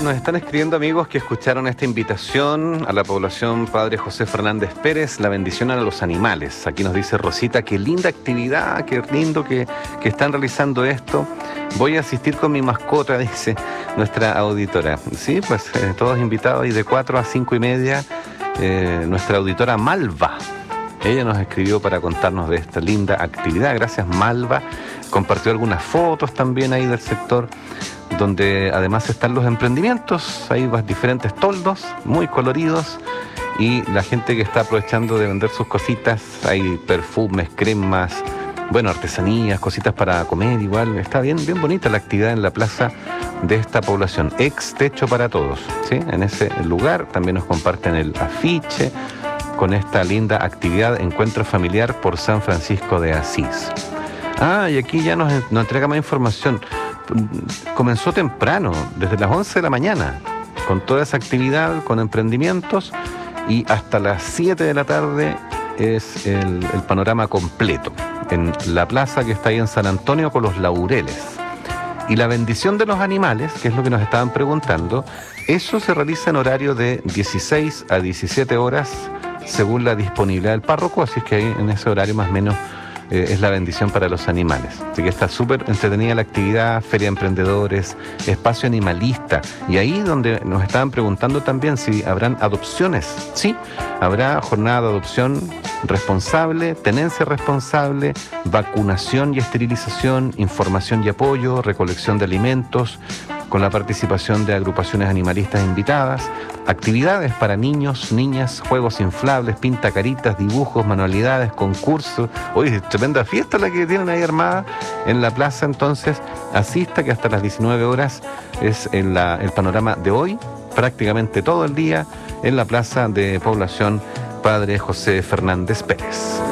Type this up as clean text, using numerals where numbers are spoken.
Nos están escribiendo amigos que escucharon esta invitación a la población Padre José Fernández Pérez, la bendición a los animales. Aquí nos dice Rosita, qué linda actividad, qué lindo que están realizando esto. Voy a asistir con mi mascota, dice nuestra auditora. Sí, pues todos invitados, y de 4 a 5 y media, nuestra auditora Malva. Ella nos escribió para contarnos de esta linda actividad. Gracias, Malva. Compartió algunas fotos también ahí del sector, donde además están los emprendimientos. Hay diferentes toldos muy coloridos y la gente que está aprovechando de vender sus cositas. Hay perfumes, cremas, bueno, artesanías, cositas para comer igual. Está bien bonita la actividad en la plaza de esta población. Ex Techo para Todos, ¿sí? En ese lugar también nos comparten el afiche con esta linda actividad, Encuentro Familiar por San Francisco de Asís. Y aquí ya nos entrega más información. Comenzó temprano, desde las 11 de la mañana, con toda esa actividad, con emprendimientos, y hasta las 7 de la tarde es el panorama completo, en la plaza que está ahí en San Antonio con los Laureles. Y la bendición de los animales, que es lo que nos estaban preguntando, eso se realiza en horario de 16 a 17 horas, según la disponibilidad del párroco, así es que ahí en ese horario más o menos es la bendición para los animales. Así que está súper entretenida la actividad, feria de emprendedores, espacio animalista. Y ahí donde nos estaban preguntando también si habrán adopciones. Sí, habrá jornada de adopción responsable, tenencia responsable, vacunación y esterilización, información y apoyo, recolección de alimentos, con la participación de agrupaciones animalistas invitadas, actividades para niños, niñas, juegos inflables, pintacaritas, dibujos, manualidades, concursos. Oye, tremenda fiesta la que tienen ahí armada en la plaza. Entonces, asista, que hasta las 19 horas es el panorama de hoy, prácticamente todo el día en la plaza de población Padre José Fernández Pérez.